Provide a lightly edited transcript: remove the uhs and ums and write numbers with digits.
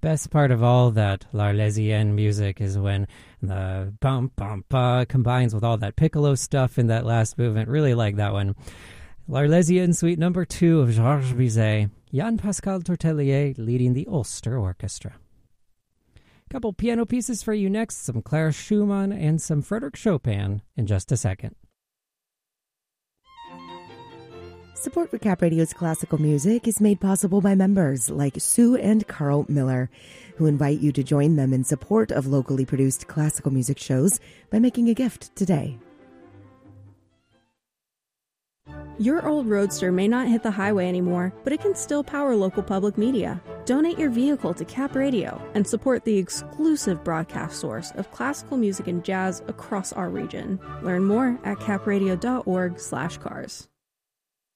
Best part of all that L'Arlésienne music is when the bum bum ba combines with all that piccolo stuff in that last movement. Really like that one. L'Arlésienne Suite Number 2 of Georges Bizet. Jan-Pascal Tortelier leading the Ulster Orchestra. Couple piano pieces for you next, some Clara Schumann and some Frédéric Chopin in just a second. Support for Cap Radio's classical music is made possible by members like Sue and Carl Miller, who invite you to join them in support of locally produced classical music shows by making a gift today. Your old Roadster may not hit the highway anymore, but it can still power local public media. Donate your vehicle to Cap Radio and support the exclusive broadcast source of classical music and jazz across our region. Learn more at capradio.org/cars.